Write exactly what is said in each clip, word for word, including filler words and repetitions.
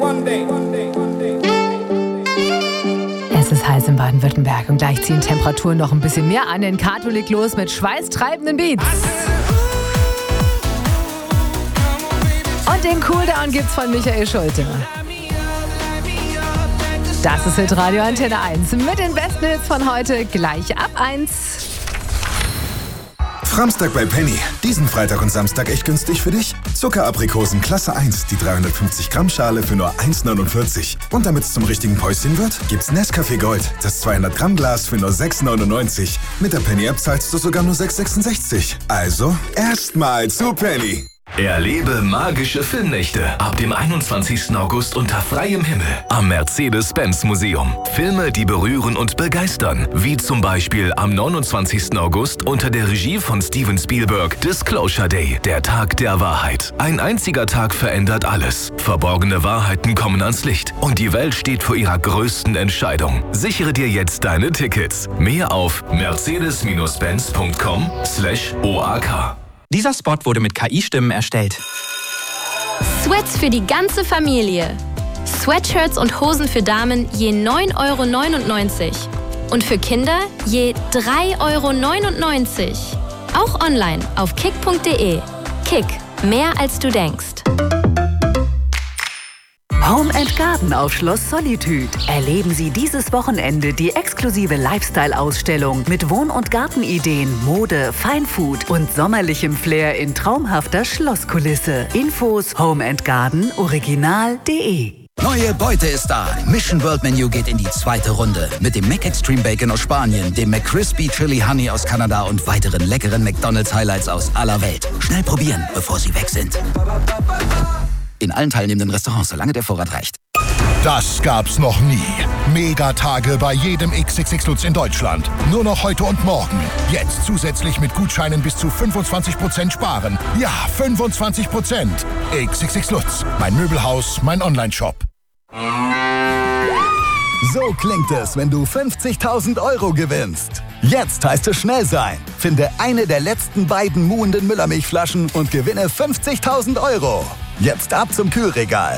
Es ist heiß in Baden-Württemberg und gleich ziehen Temperaturen noch ein bisschen mehr an. In Kato legt los mit schweißtreibenden Beats. Und den Cooldown gibt's von Michael Schulte. Das ist Hitradio Antenne eins mit den besten Hits von heute, gleich ab eins. Framstag bei Penny. Diesen Freitag und Samstag echt günstig für dich? Zuckeraprikosen Klasse eins, die dreihundertfünfzig Gramm Schale für nur eins neunundvierzig. Und damit es zum richtigen Päuschen wird, gibt's Nescafé Gold, das zweihundert Gramm Glas für nur sechs neunundneunzig. Mit der Penny App zahlst du sogar nur sechs sechsundsechzig. Also erstmal zu Penny. Erlebe magische Filmnächte ab dem einundzwanzigsten August unter freiem Himmel am Mercedes-Benz-Museum. Filme, die berühren und begeistern, wie zum Beispiel am neunundzwanzigsten August unter der Regie von Steven Spielberg Disclosure Day, der Tag der Wahrheit. Ein einziger Tag verändert alles. Verborgene Wahrheiten kommen ans Licht und die Welt steht vor ihrer größten Entscheidung. Sichere dir jetzt deine Tickets. Mehr auf mercedes benz punkt com slash O A K. Dieser Spot wurde mit K I-Stimmen erstellt. Sweats für die ganze Familie. Sweatshirts und Hosen für Damen je neun Euro neunundneunzig. Und für Kinder je drei Euro neunundneunzig. Auch online auf kick punkt de. Kick, mehr als du denkst. Home and Garden auf Schloss Solitude. Erleben Sie dieses Wochenende die exklusive Lifestyle-Ausstellung mit Wohn- und Gartenideen, Mode, Feinfood und sommerlichem Flair in traumhafter Schlosskulisse. Infos home and garden original punkt de. Neue Beute ist da. Mission World Menu geht in die zweite Runde. Mit dem Mac Extreme Bacon aus Spanien, dem McCrispy Chili Honey aus Kanada und weiteren leckeren McDonald's Highlights aus aller Welt. Schnell probieren, bevor sie weg sind. In allen teilnehmenden Restaurants, solange der Vorrat reicht. Das gab's noch nie. Megatage bei jedem X X X Lutz in Deutschland. Nur noch heute und morgen. Jetzt zusätzlich mit Gutscheinen bis zu fünfundzwanzig Prozent sparen. Ja, fünfundzwanzig Prozent. X X X Lutz. Mein Möbelhaus, mein Onlineshop. So klingt es, wenn du fünfzigtausend Euro gewinnst. Jetzt heißt es schnell sein. Finde eine der letzten beiden muhenden Müllermilchflaschen und gewinne fünfzigtausend Euro. Jetzt ab zum Kühlregal.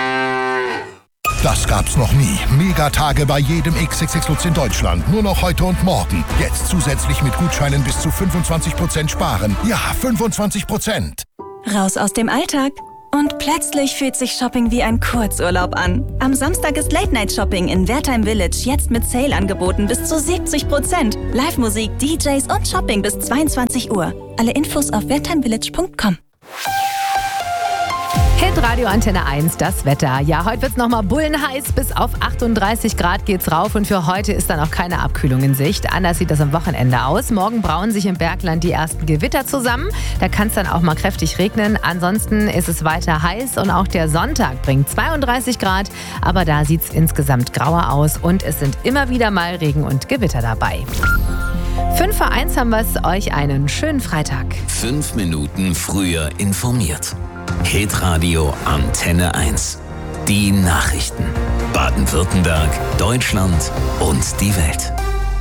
Das gab's noch nie. Megatage bei jedem X X X Lutz in Deutschland. Nur noch heute und morgen. Jetzt zusätzlich mit Gutscheinen bis zu fünfundzwanzig Prozent sparen. Ja, fünfundzwanzig Prozent. Raus aus dem Alltag. Und plötzlich fühlt sich Shopping wie ein Kurzurlaub an. Am Samstag ist Late-Night-Shopping in Wertheim Village jetzt mit Sale-Angeboten bis zu siebzig Prozent. Live-Musik, D Js und Shopping bis zweiundzwanzig Uhr. Alle Infos auf wertheimvillage punkt com. Hitradio Antenne eins, das Wetter. Ja, heute wird's nochmal bullenheiß. Bis auf achtunddreißig Grad geht's rauf und für heute ist dann auch keine Abkühlung in Sicht. Anders sieht das am Wochenende aus. Morgen brauen sich im Bergland die ersten Gewitter zusammen. Da kann es dann auch mal kräftig regnen. Ansonsten ist es weiter heiß und auch der Sonntag bringt zweiunddreißig Grad. Aber da sieht's insgesamt grauer aus und es sind immer wieder mal Regen und Gewitter dabei. Fünf vor eins haben wir es euch einen schönen Freitag. Fünf Minuten früher informiert. Hitradio Antenne eins. Die Nachrichten. Baden-Württemberg, Deutschland und die Welt.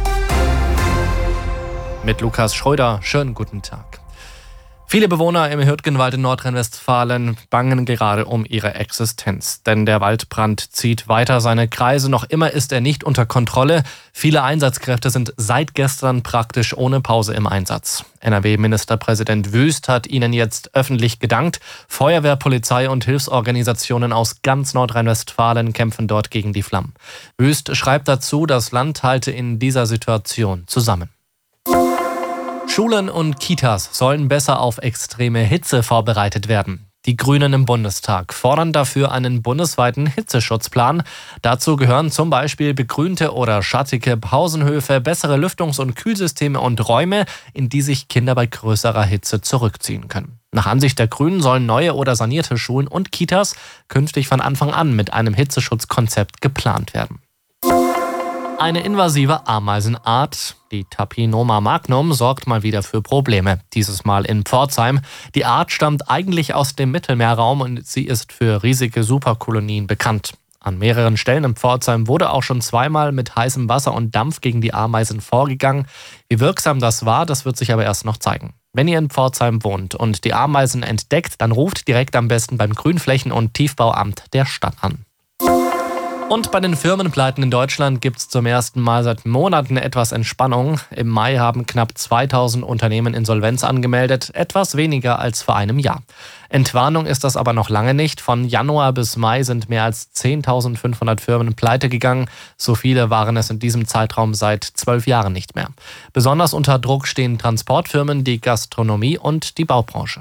Mit Lukas Schröder, schönen guten Tag. Viele Bewohner im Hürtgenwald in Nordrhein-Westfalen bangen gerade um ihre Existenz. Denn der Waldbrand zieht weiter seine Kreise. Noch immer ist er nicht unter Kontrolle. Viele Einsatzkräfte sind seit gestern praktisch ohne Pause im Einsatz. N R W-Ministerpräsident Wüst hat ihnen jetzt öffentlich gedankt. Feuerwehr, Polizei und Hilfsorganisationen aus ganz Nordrhein-Westfalen kämpfen dort gegen die Flammen. Wüst schreibt dazu, das Land halte in dieser Situation zusammen. Schulen und Kitas sollen besser auf extreme Hitze vorbereitet werden. Die Grünen im Bundestag fordern dafür einen bundesweiten Hitzeschutzplan. Dazu gehören zum Beispiel begrünte oder schattige Pausenhöfe, bessere Lüftungs- und Kühlsysteme und Räume, in die sich Kinder bei größerer Hitze zurückziehen können. Nach Ansicht der Grünen sollen neue oder sanierte Schulen und Kitas künftig von Anfang an mit einem Hitzeschutzkonzept geplant werden. Eine invasive Ameisenart, die Tapinoma magnum, sorgt mal wieder für Probleme. Dieses Mal in Pforzheim. Die Art stammt eigentlich aus dem Mittelmeerraum und sie ist für riesige Superkolonien bekannt. An mehreren Stellen in Pforzheim wurde auch schon zweimal mit heißem Wasser und Dampf gegen die Ameisen vorgegangen. Wie wirksam das war, das wird sich aber erst noch zeigen. Wenn ihr in Pforzheim wohnt und die Ameisen entdeckt, dann ruft direkt am besten beim Grünflächen- und Tiefbauamt der Stadt an. Und bei den Firmenpleiten in Deutschland gibt es zum ersten Mal seit Monaten etwas Entspannung. Im Mai haben knapp zweitausend Unternehmen Insolvenz angemeldet, etwas weniger als vor einem Jahr. Entwarnung ist das aber noch lange nicht. Von Januar bis Mai sind mehr als zehntausendfünfhundert Firmen pleite gegangen. So viele waren es in diesem Zeitraum seit zwölf Jahren nicht mehr. Besonders unter Druck stehen Transportfirmen, die Gastronomie und die Baubranche.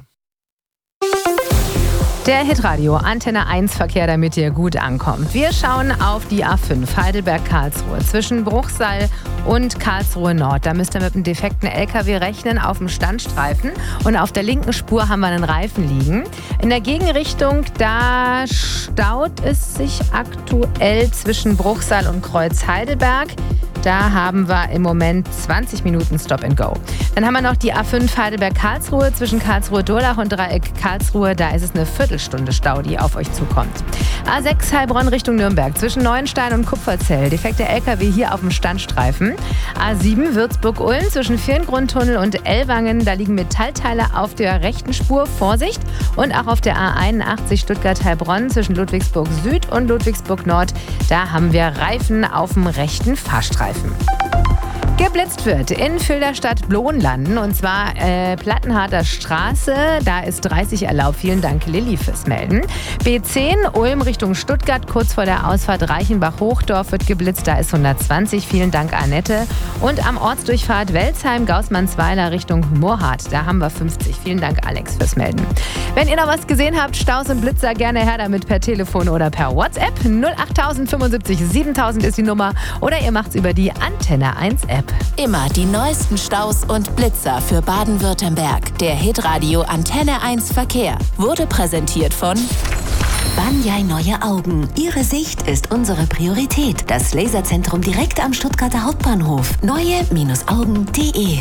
Der Hitradio Antenne eins Verkehr, damit ihr gut ankommt. Wir schauen auf die A fünf Heidelberg-Karlsruhe zwischen Bruchsal und Karlsruhe Nord. Da müsst ihr mit einem defekten L K W rechnen auf dem Standstreifen. Und auf der linken Spur haben wir einen Reifen liegen. In der Gegenrichtung, da staut es sich aktuell zwischen Bruchsal und Kreuz Heidelberg. Da haben wir im Moment zwanzig Minuten Stop and Go. Dann haben wir noch die A fünf Heidelberg-Karlsruhe zwischen Karlsruhe-Durlach und Dreieck Karlsruhe. Da ist es eine Viertelstunde Stau, die auf euch zukommt. A sechs Heilbronn Richtung Nürnberg zwischen Neuenstein und Kupferzell. Defekter L K W hier auf dem Standstreifen. A sieben Würzburg-Ulm zwischen Virngrundtunnel und Ellwangen. Da liegen Metallteile auf der rechten Spur. Vorsicht! Und auch auf der A einundachtzig Stuttgart-Heilbronn zwischen Ludwigsburg Süd und Ludwigsburg Nord. Da haben wir Reifen auf dem rechten Fahrstreifen. Geblitzt wird in Filderstadt-Blohnlanden und zwar äh, Plattenharter Straße. Da ist dreißig erlaubt. Vielen Dank, Lilly, fürs Melden. B zehn Ulm Richtung Stuttgart, kurz vor der Ausfahrt Reichenbach-Hochdorf wird geblitzt. Da ist hundertzwanzig. Vielen Dank, Annette. Und am Ortsdurchfahrt Welzheim-Gaußmannsweiler Richtung Moorhardt. Da haben wir fünfzig. Vielen Dank, Alex, fürs Melden. Wenn ihr noch was gesehen habt, Staus und Blitzer, gerne her damit per Telefon oder per WhatsApp. null acht fünfundsiebzig siebentausend ist die Nummer. Oder ihr macht's über die Antenne eins App. Immer die neuesten Staus und Blitzer für Baden-Württemberg. Der Hitradio Antenne eins Verkehr wurde präsentiert von Banyai Neue Augen. Ihre Sicht ist unsere Priorität. Das Laserzentrum direkt am Stuttgarter Hauptbahnhof. neue Augen punkt de.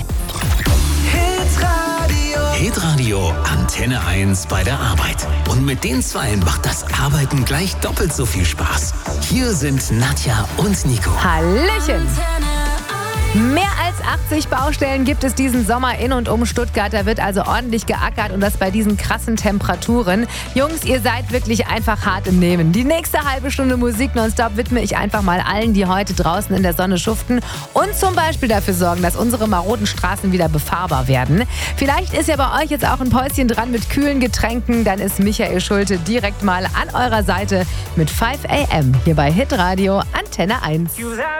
Hitradio Antenne eins bei der Arbeit. Und mit den Zweien macht das Arbeiten gleich doppelt so viel Spaß. Hier sind Nadja und Nico. Hallöchen! Mehr als achtzig Baustellen gibt es diesen Sommer in und um Stuttgart. Da wird also ordentlich geackert und das bei diesen krassen Temperaturen. Jungs, ihr seid wirklich einfach hart im Nehmen. Die nächste halbe Stunde Musik nonstop widme ich einfach mal allen, die heute draußen in der Sonne schuften und zum Beispiel dafür sorgen, dass unsere maroden Straßen wieder befahrbar werden. Vielleicht ist ja bei euch jetzt auch ein Päuschen dran mit kühlen Getränken. Dann ist Michael Schulte direkt mal an eurer Seite mit fünf a m hier bei Hitradio Antenne eins.